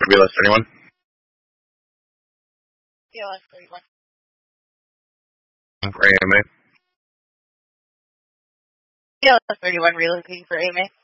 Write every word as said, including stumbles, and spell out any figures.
B L S thirty-one? B L S thirty-one. For A M A? B L S thirty-one relocating for A M A.